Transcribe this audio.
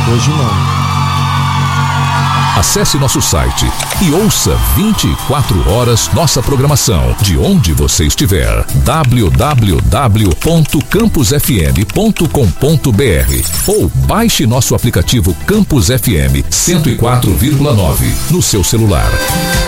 Hoje não. Acesse nosso site e ouça 24 horas nossa programação de onde você estiver. www.campusfm.com.br ou baixe nosso aplicativo Campus FM 104,9 no seu celular.